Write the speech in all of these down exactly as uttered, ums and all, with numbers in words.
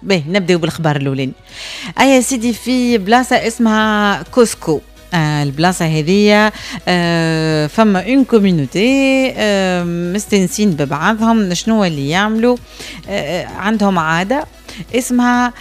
باهي نبداو بالخبر الاولاني. اي سيدي في بلاصه اسمها كوسكو. آه البلاصه هذه آه فما اون كوميونيتي آه مستنسين ببعضهم. شنو اللي يعملوا؟ آه عندهم عاده اسمها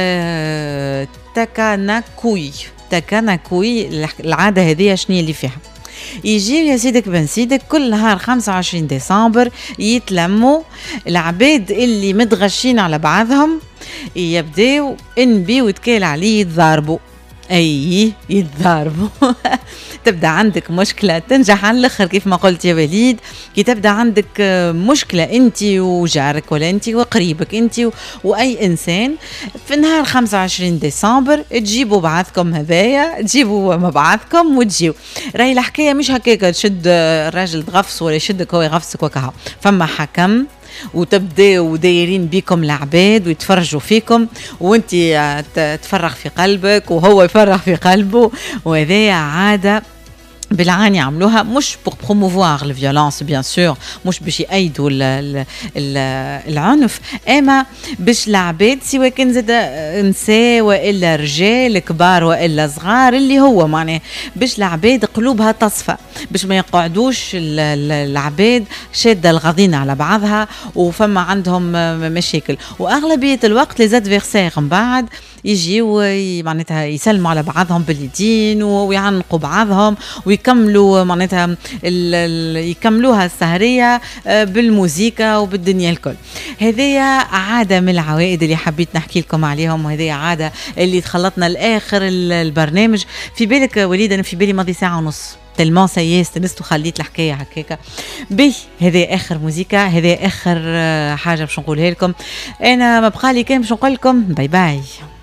آه تاكاناكوي. تاكاناكوي العاده هذه شنو اللي فيها؟ يجي يا سيدك بن سيدك كل نهار خمسة وعشرين ديسمبر يتلموا العباد اللي متغشين على بعضهم، يبداو انبي ويتكال عليه يتضاربوا. اي يتضاربوا. تبدا عندك مشكله تنجح على الاخر كيف ما قلت يا وليد. كي تبدا عندك مشكله انت وجارك ولا انت وقريبك انت واي انسان في نهار خمسة وعشرين ديسمبر تجيبوا بعضكم هذايا، تجيبوا مع بعضكم وتجيو. راهي الحكايه مش هكاك تشد الراجل تغفص ولا يشدك هو يغفصك وكها. فما حكم وتبداو دايرين بيكم العباد ويتفرجوا فيكم وانت تفرغ في قلبك وهو يفرغ في قلبه. وهذه عاده بالعاني عملوها مش بور بروموفوار الفيولانس بيان سور، مش باش يأيدوا العنف، اما باش العباد سواء كان زاد نساء والا رجال كبار والا صغار اللي هو معناه باش العباد قلوبها تصفى، باش ما يقعدوش العباد شاده الغضين على بعضها وفما عندهم مشاكل. واغلبيه الوقت لي زادفيرسير من بعد يجيو معناتها يسلموا على بعضهم باليدين ويعنقوا بعضهم ويكملوا معناتها يكملوها السهرية بالموسيقى وبالدنيا الكل. هذه عادة من العوائد اللي حبيت نحكي لكم عليهم، وهذه عادة اللي تخلطنا الآخر البرنامج. في بالك وليد أنا في بالي ماضي ساعة ونص تلمان سياس استنست وخليت الحكاية هكاكا. بي هذه آخر موسيقى، هذه آخر حاجة باش نقولها لكم. أنا ما بقى لي كان باش نقول لكم باي باي.